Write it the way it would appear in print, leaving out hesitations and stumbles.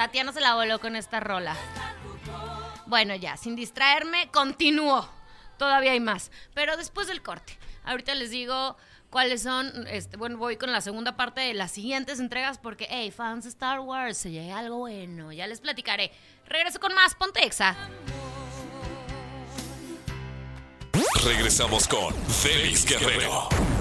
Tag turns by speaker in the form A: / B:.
A: Tatiana se la voló con esta rola. Bueno, ya, sin distraerme, continúo. Todavía hay más. Pero después del corte. Ahorita les digo cuáles son. Bueno, voy con la segunda parte de las siguientes entregas porque, hey, fans de Star Wars, se llega algo bueno. Ya les platicaré. Regreso con más. Ponte Exa.
B: Regresamos con Félix Guerrero.